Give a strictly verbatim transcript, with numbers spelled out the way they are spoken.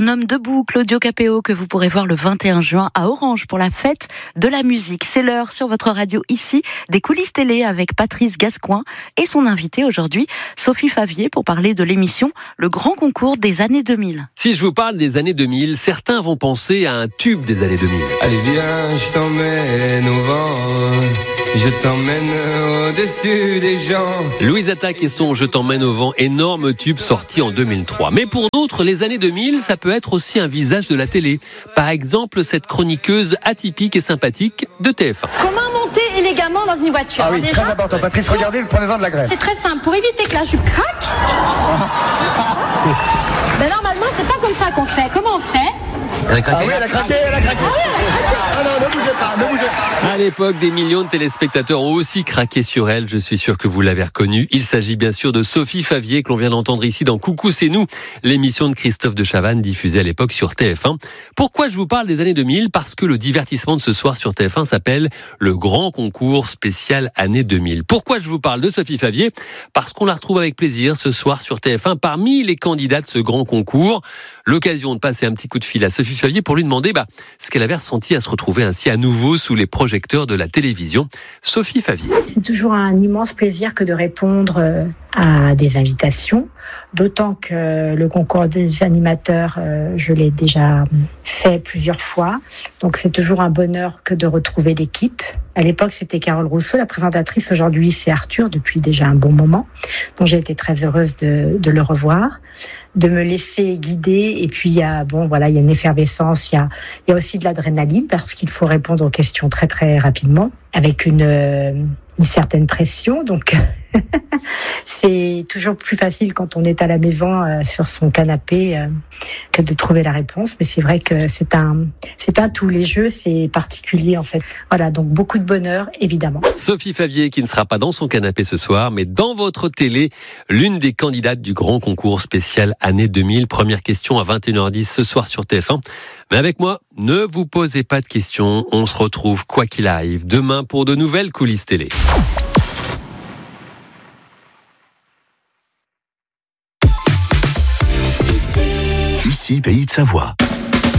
Mon homme debout, Claudio Capéo, que vous pourrez voir le vingt et un juin à Orange pour la fête de la musique. C'est l'heure sur votre radio ici des coulisses télé avec Patrice Gascoin et son invité aujourd'hui, Sophie Favier, pour parler de l'émission Le Grand Concours des années deux mille. Si je vous parle des années deux mille, certains vont penser à un tube des années deux mille. Allez viens, je t'emmène au vent, je t'emmène au-dessus des gens. Louise Attaque et son Je t'emmène au vent, énorme tube sorti en deux mille trois. Mais pour d'autres, les années deux mille, ça peut être aussi un visage de la télé. Par exemple, cette chroniqueuse atypique et sympathique de T F un. Comment monter élégamment dans une voiture? Ah oui, déjà, très important. Patrice, regardez, prenez-en de la graisse. c'est très simple. Pour éviter que la jupe craque, ben normalement, c'est pas comme ça qu'on fait. Comment on fait? Ah oui, elle a craqué, elle a craqué. Ah non, ne bougez pas, ne bougez pas. À l'époque, des millions de téléspectateurs ont aussi craqué sur elle. Je suis sûr que vous l'avez reconnue. Il s'agit bien sûr de Sophie Favier, que l'on vient d'entendre ici dans Coucou, c'est nous, l'émission de Christophe de Chavannes diffusée à l'époque sur T F un. Pourquoi je vous parle des années deux mille? Parce que le divertissement de ce soir sur T F un s'appelle Le Grand Concours spécial année deux mille. Pourquoi je vous parle de Sophie Favier? Parce qu'on la retrouve avec plaisir ce soir sur T F un parmi les candidats de ce grand concours. L'occasion de passer un petit coup de fil à Sophie Favier pour lui demander bah, ce qu'elle avait ressenti à se retrouver ainsi à nouveau sous les projecteurs de la télévision. Sophie Favier. C'est toujours un immense plaisir que de répondre à des invitations, d'autant que le concours des animateurs, je l'ai déjà fait plusieurs fois, donc c'est toujours un bonheur que de retrouver l'équipe. À l'époque, c'était Carole Rousseau, la présentatrice. Aujourd'hui, c'est Arthur, depuis déjà un bon moment. Donc, j'ai été très heureuse de, de le revoir, de me laisser guider. Et puis, il y a, bon, voilà, il y a une effervescence. Il y a, il y a aussi de l'adrénaline parce qu'il faut répondre aux questions très, très rapidement avec une, une certaine pression. Donc, c'est toujours plus facile quand on est à la maison euh, sur son canapé euh, que de trouver la réponse. Mais c'est vrai que c'est un, c'est un tout. Les jeux, c'est particulier en fait. Voilà, donc beaucoup de bonheur, évidemment. Sophie Favier qui ne sera pas dans son canapé ce soir, mais dans votre télé, l'une des candidates du grand concours spécial année deux mille. Première question à vingt et une heures dix ce soir sur T F un. Mais avec moi, ne vous posez pas de questions. On se retrouve quoi qu'il arrive demain pour de nouvelles coulisses télé. Ici, Pays de Savoie.